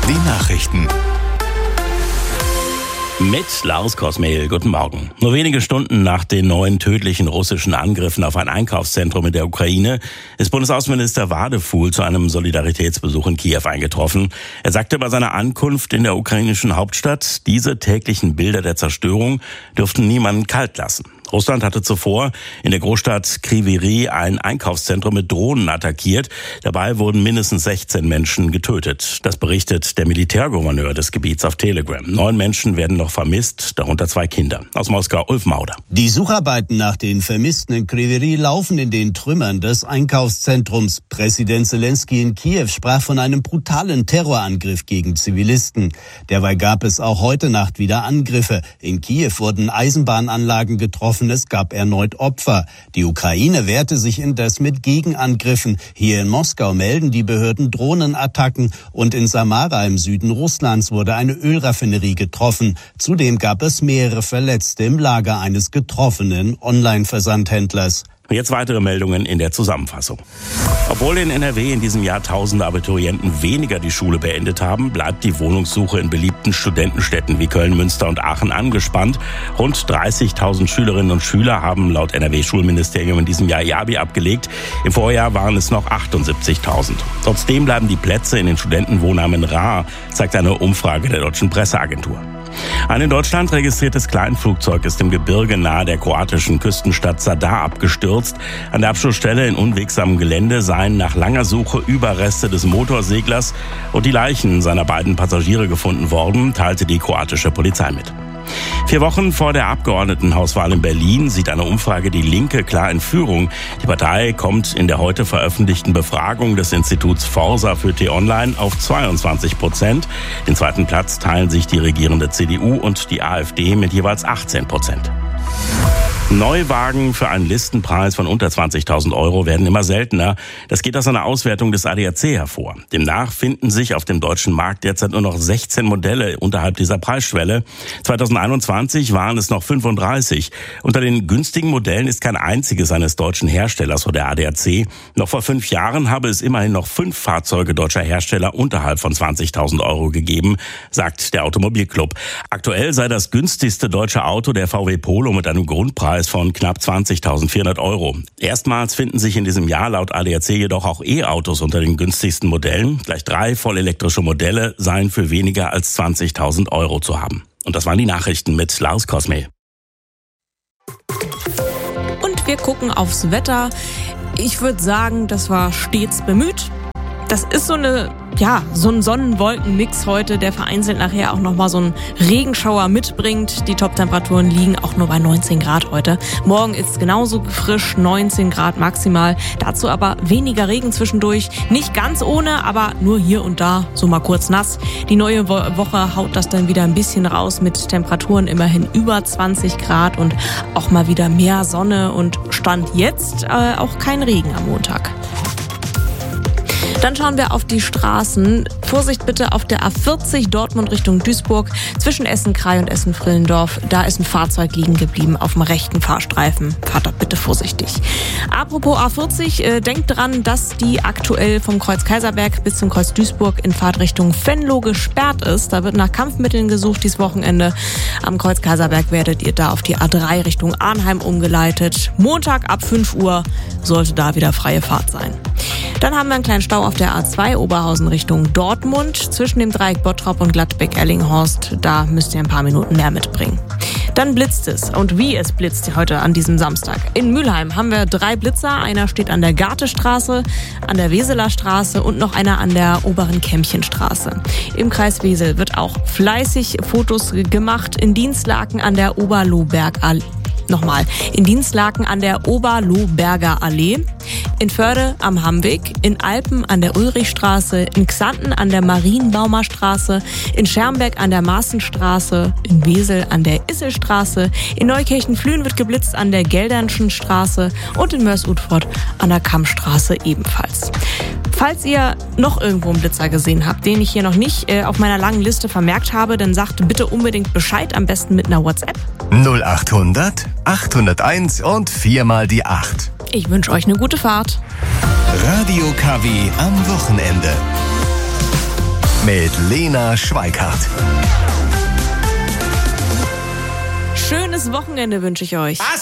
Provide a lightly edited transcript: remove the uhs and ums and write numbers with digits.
Die Nachrichten. Mit Lars Kosmehl, guten Morgen. Nur wenige Stunden nach den neuen tödlichen russischen Angriffen auf ein Einkaufszentrum in der Ukraine ist Bundesaußenminister Wadefuhl zu einem Solidaritätsbesuch in Kiew eingetroffen. Er sagte bei seiner Ankunft in der ukrainischen Hauptstadt, diese täglichen Bilder der Zerstörung dürften niemanden kalt lassen. Russland hatte zuvor in der Großstadt Kryvyi Rih ein Einkaufszentrum mit Drohnen attackiert. Dabei wurden mindestens 16 Menschen getötet. Das berichtet der Militärgouverneur des Gebiets auf Telegram. 9 Menschen werden noch vermisst, darunter 2 Kinder. Aus Moskau, Ulf Mauder. Die Sucharbeiten nach den Vermissten in Kryvyi Rih laufen in den Trümmern des Einkaufszentrums. Präsident Zelensky in Kiew sprach von einem brutalen Terrorangriff gegen Zivilisten. Derweil gab es auch heute Nacht wieder Angriffe. In Kiew wurden Eisenbahnanlagen getroffen. Es gab erneut Opfer. Die Ukraine wehrte sich indes mit Gegenangriffen. Hier in Moskau melden die Behörden Drohnenattacken und in Samara im Süden Russlands wurde eine Ölraffinerie getroffen. Zudem gab es mehrere Verletzte im Lager eines getroffenen Online-Versandhändlers. Jetzt weitere Meldungen in der Zusammenfassung. Obwohl in NRW in diesem Jahr tausende Abiturienten weniger die Schule beendet haben, bleibt die Wohnungssuche in beliebten Studentenstädten wie Köln, Münster und Aachen angespannt. Rund 30.000 Schülerinnen und Schüler haben laut NRW-Schulministerium in diesem Jahr ihr Abi abgelegt. Im Vorjahr waren es noch 78.000. Trotzdem bleiben die Plätze in den Studentenwohnheimen rar, zeigt eine Umfrage der Deutschen Presseagentur. Ein in Deutschland registriertes Kleinflugzeug ist im Gebirge nahe der kroatischen Küstenstadt Zadar abgestürzt. An der Absturzstelle in unwegsamem Gelände seien nach langer Suche Überreste des Motorseglers und die Leichen seiner beiden Passagiere gefunden worden, teilte die kroatische Polizei mit. 4 Wochen vor der Abgeordnetenhauswahl in Berlin sieht eine Umfrage die Linke klar in Führung. Die Partei kommt in der heute veröffentlichten Befragung des Instituts Forsa für T-Online auf 22%. Den zweiten Platz teilen sich die regierende CDU und die AfD mit jeweils 18%. Neuwagen für einen Listenpreis von unter 20.000 Euro werden immer seltener. Das geht aus einer Auswertung des ADAC hervor. Demnach finden sich auf dem deutschen Markt derzeit nur noch 16 Modelle unterhalb dieser Preisschwelle. 2021 waren es noch 35. Unter den günstigen Modellen ist kein einziges eines deutschen Herstellers, so der ADAC. Noch vor 5 Jahren habe es immerhin noch 5 Fahrzeuge deutscher Hersteller unterhalb von 20.000 Euro gegeben, sagt der Automobilclub. Aktuell sei das günstigste deutsche Auto der VW Polo mit einem Grundpreis von knapp 20.400 Euro. Erstmals finden sich in diesem Jahr laut ADAC jedoch auch E-Autos unter den günstigsten Modellen. Gleich 3 vollelektrische Modelle seien für weniger als 20.000 Euro zu haben. Und das waren die Nachrichten mit Lars Kosmehl. Und wir gucken aufs Wetter. Ich würde sagen, das war stets bemüht. Das ist so ein Sonnenwolkenmix heute, der vereinzelt nachher auch nochmal so einen Regenschauer mitbringt. Die Top-Temperaturen liegen auch nur bei 19 Grad heute. Morgen ist es genauso frisch, 19 Grad maximal. Dazu aber weniger Regen zwischendurch. Nicht ganz ohne, aber nur hier und da so mal kurz nass. Die neue Woche haut das dann wieder ein bisschen raus mit Temperaturen immerhin über 20 Grad und auch mal wieder mehr Sonne und Stand jetzt auch kein Regen am Montag. Dann schauen wir auf die Straßen. Vorsicht bitte auf der A40 Dortmund Richtung Duisburg zwischen Essen-Krei und Essen-Frillendorf. Da ist ein Fahrzeug liegen geblieben auf dem rechten Fahrstreifen. Fahrt dort bitte vorsichtig. Apropos A40, denkt dran, dass die aktuell vom Kreuz Kaiserberg bis zum Kreuz Duisburg in Fahrtrichtung Venlo gesperrt ist. Da wird nach Kampfmitteln gesucht dieses Wochenende. Am Kreuz Kaiserberg werdet ihr da auf die A3 Richtung Arnheim umgeleitet. Montag ab 5 Uhr sollte da wieder freie Fahrt sein. Dann haben wir einen kleinen Stau auf der A2 Oberhausen Richtung Dortmund zwischen dem Dreieck Bottrop und Gladbeck-Erlinghorst. Da müsst ihr ein paar Minuten mehr mitbringen. Dann blitzt es. Und wie es blitzt heute an diesem Samstag. In Mülheim haben wir 3 Blitzer. Einer steht an der Gartestraße, an der Weseler Straße und noch einer an der oberen Kämpchenstraße. Im Kreis Wesel wird auch fleißig Fotos gemacht in Dienstlaken an der Oberlohbergallee. In Dienstlaken an der Oberlohberger Allee, in Förde am Hammweg, in Alpen an der Ulrichstraße, in Xanten an der Marienbaumer Straße, in Schermbeck an der Maaßenstraße, in Wesel an der Isselstraße, in Neukirchen-Flühen wird geblitzt an der Geldernschen Straße und in Mörs-Utford an der Kammstraße ebenfalls. Falls ihr noch irgendwo einen Blitzer gesehen habt, den ich hier noch nicht auf meiner langen Liste vermerkt habe, dann sagt bitte unbedingt Bescheid, am besten mit einer WhatsApp. 0800 801 und 4 mal die 8. Ich wünsche euch eine gute Fahrt. Radio KW am Wochenende. mit Lena Schweikart. Schönes Wochenende wünsche ich euch.